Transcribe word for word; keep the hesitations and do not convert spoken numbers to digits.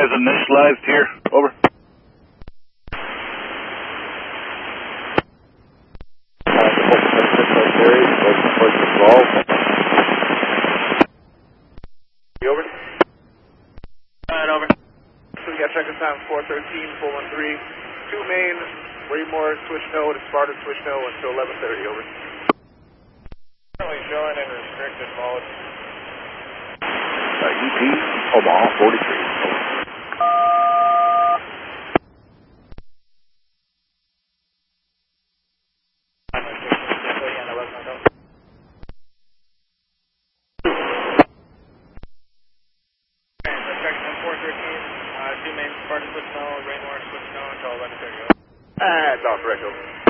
has initialized here. Over. Over. Alright, over. So we got check-in time four thirteen, four one three. Two main, Raymore switch node, Sparta switch node until eleven thirty, over. Currently showing in restricted mode. Uh, U P, Omaha forty-three. four thirteen, uh, two main Sparta switch node, Raymore switch node until eleven thirty. Ah, it's off, Rick, over.